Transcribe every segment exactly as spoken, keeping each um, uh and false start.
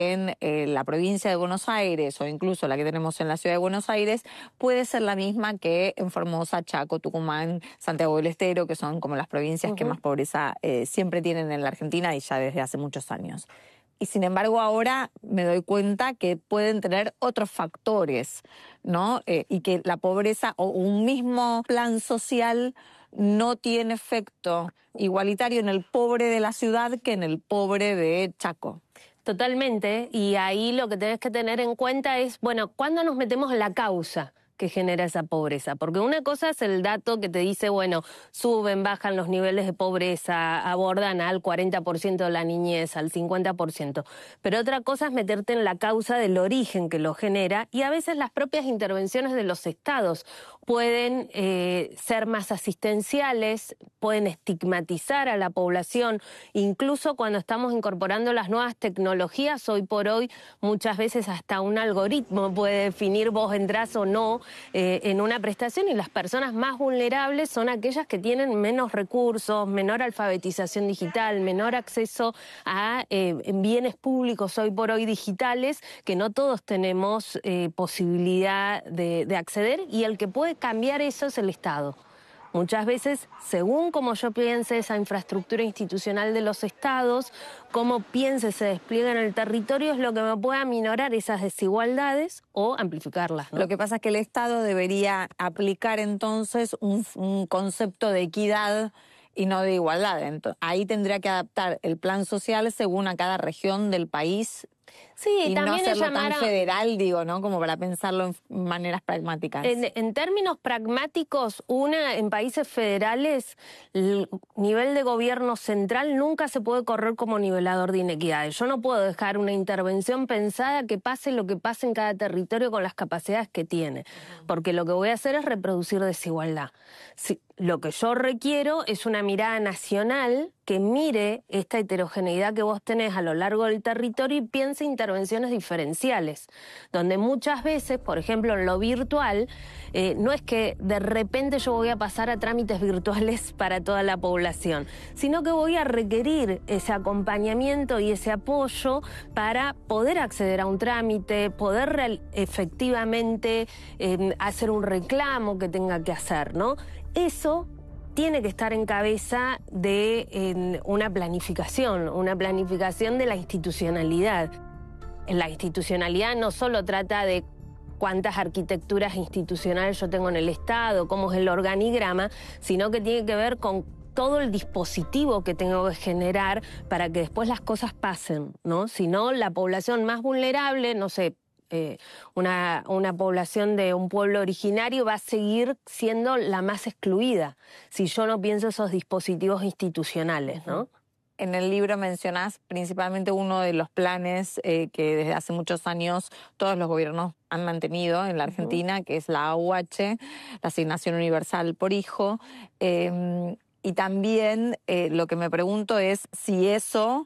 en eh, la provincia de Buenos Aires o incluso la que tenemos en la ciudad de Buenos Aires puede ser la misma que en Formosa, Chaco, Tucumán, Santiago del Estero, que son como las provincias uh-huh. que más pobreza eh, siempre tienen en la Argentina y ya desde hace muchos años. Y sin embargo ahora me doy cuenta que pueden tener otros factores, ¿no? Eh, y que la pobreza o un mismo plan social no tiene efecto igualitario en el pobre de la ciudad que en el pobre de Chaco. Totalmente, y ahí lo que tenés que tener en cuenta es, bueno, ¿cuándo nos metemos en la causa que genera esa pobreza? Porque una cosa es el dato que te dice, bueno, suben, bajan los niveles de pobreza, abordan al cuarenta por ciento de la niñez, al cincuenta por ciento. Pero otra cosa es meterte en la causa del origen que lo genera, y a veces las propias intervenciones de los estados pueden eh, ser más asistenciales, pueden estigmatizar a la población, incluso cuando estamos incorporando las nuevas tecnologías, hoy por hoy muchas veces hasta un algoritmo puede definir vos entrás o no Eh, en una prestación, y las personas más vulnerables son aquellas que tienen menos recursos, menor alfabetización digital, menor acceso a eh, bienes públicos hoy por hoy digitales, que no todos tenemos eh, posibilidad de, de acceder, y el que puede cambiar eso es el Estado. Muchas veces, según como yo piense esa infraestructura institucional de los estados, cómo piense se despliega en el territorio, es lo que me puede aminorar esas desigualdades o amplificarlas, ¿no? Lo que pasa es que el Estado debería aplicar entonces un, un concepto de equidad y no de igualdad. Entonces, ahí tendría que adaptar el plan social según a cada región del país. Sí, y también no hacerlo llamara... tan federal, digo, ¿no? Como para pensarlo en maneras pragmáticas. En, en términos pragmáticos, una, en países federales, el nivel de gobierno central nunca se puede correr como nivelador de inequidades. Yo no puedo dejar una intervención pensada que pase lo que pase en cada territorio con las capacidades que tiene, porque lo que voy a hacer es reproducir desigualdad. Si, lo que yo requiero es una mirada nacional que mire esta heterogeneidad que vos tenés a lo largo del territorio y piense intervenciones diferenciales, donde muchas veces, por ejemplo, en lo virtual, eh, no es que de repente yo voy a pasar a trámites virtuales para toda la población, sino que voy a requerir ese acompañamiento y ese apoyo para poder acceder a un trámite, poder real, efectivamente eh, hacer un reclamo que tenga que hacer, ¿no? Eso tiene que estar en cabeza de eh, una planificación, una planificación de la institucionalidad. La institucionalidad no solo trata de cuántas arquitecturas institucionales yo tengo en el Estado, cómo es el organigrama, sino que tiene que ver con todo el dispositivo que tengo que generar para que después las cosas pasen, ¿no? Si no, la población más vulnerable, no sé, Eh, una, una población de un pueblo originario va a seguir siendo la más excluida si yo no pienso esos dispositivos institucionales, ¿no? En el libro mencionás principalmente uno de los planes eh, que desde hace muchos años todos los gobiernos han mantenido en la Argentina, uh-huh. que es la A U H, la Asignación Universal por Hijo. Eh, y también eh, lo que me pregunto es si eso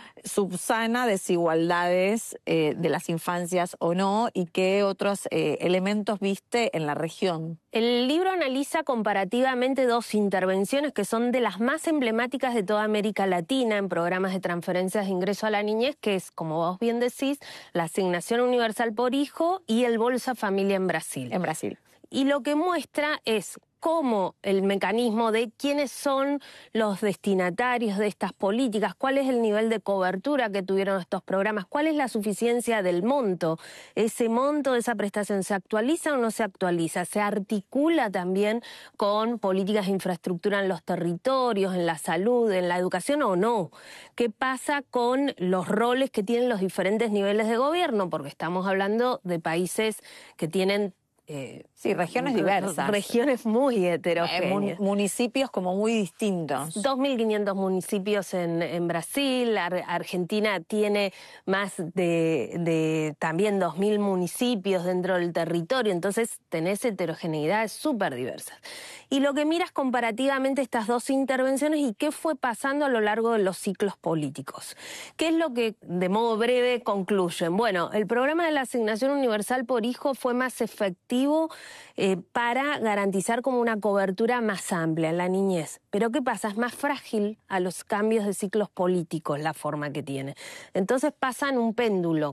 subsana desigualdades eh, de las infancias o no, y qué otros eh, elementos viste en la región. El libro analiza comparativamente dos intervenciones que son de las más emblemáticas de toda América Latina en programas de transferencias de ingreso a la niñez, que es, como vos bien decís, la Asignación Universal por Hijo y el Bolsa Familia en Brasil. En Brasil. Y lo que muestra es cómo el mecanismo de quiénes son los destinatarios de estas políticas, cuál es el nivel de cobertura que tuvieron estos programas, cuál es la suficiencia del monto. ¿Ese monto de esa prestación se actualiza o no se actualiza? ¿Se articula también con políticas de infraestructura en los territorios, en la salud, en la educación o no? ¿Qué pasa con los roles que tienen los diferentes niveles de gobierno? Porque estamos hablando de países que tienen Eh, sí, regiones diversas. Regiones muy heterogéneas. Eh, municipios como muy distintos. dos mil quinientos municipios en, en Brasil. Ar Argentina tiene más de, de también dos mil municipios dentro del territorio. Entonces tenés heterogeneidades súper diversas. Y lo que miras comparativamente estas dos intervenciones y qué fue pasando a lo largo de los ciclos políticos. ¿Qué es lo que, de modo breve, concluyen? Bueno, el programa de la Asignación Universal por Hijo fue más efectivo eh, para garantizar como una cobertura más amplia en la niñez. Pero ¿qué pasa? Es más frágil a los cambios de ciclos políticos la forma que tiene. Entonces pasa en un péndulo.